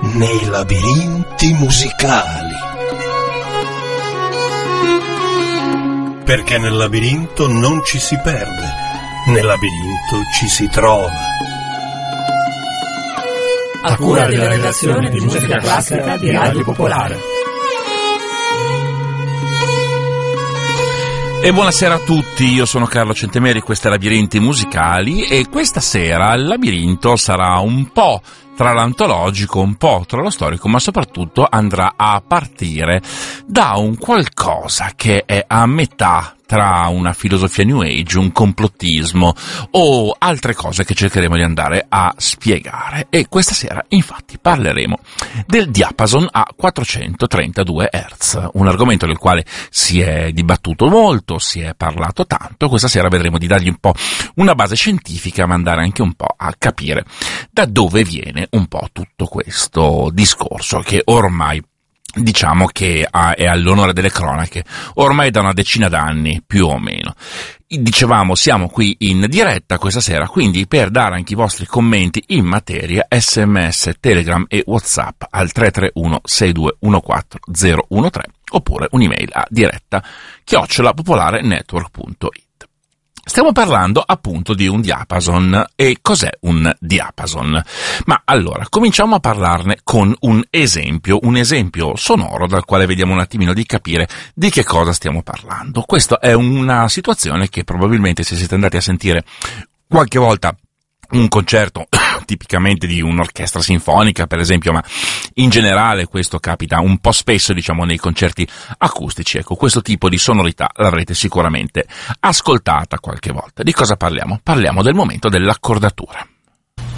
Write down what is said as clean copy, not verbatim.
nei labirinti musicali. Perché nel labirinto non ci si perde, nel labirinto ci si trova. A cura della redazione di musica classica di Radio Popolare. E buonasera a tutti, io sono Carlo Centemeri, questo è Labirinti Musicali e questa sera il labirinto sarà un po' tra l'antologico, un po' tra lo storico, ma soprattutto andrà a partire da un qualcosa che è a metà tra una filosofia New Age, un complottismo o altre cose che cercheremo di andare a spiegare. E questa sera infatti parleremo del diapason a 432 Hz, un argomento del quale si è dibattuto molto, si è parlato tanto. Questa sera vedremo di dargli un po' una base scientifica, ma andare anche un po' a capire da dove viene un po' tutto questo discorso che ormai diciamo che è all'onore delle cronache, ormai da una decina d'anni, più o meno. Dicevamo, siamo qui in diretta questa sera, quindi per dare anche i vostri commenti in materia, SMS, Telegram e WhatsApp al 331-6214-013 oppure un'email a diretta@popolarenetwork.it. Stiamo parlando appunto di un diapason. E cos'è un diapason? Ma allora, cominciamo a parlarne con un esempio sonoro dal quale vediamo un attimino di capire di che cosa stiamo parlando. Questa è una situazione che probabilmente, se siete andati a sentire qualche volta un concerto tipicamente di un'orchestra sinfonica, per esempio, ma in generale questo capita un po' spesso, diciamo, nei concerti acustici. Ecco, questo tipo di sonorità l'avrete sicuramente ascoltata qualche volta. Di cosa parliamo? Parliamo del momento dell'accordatura.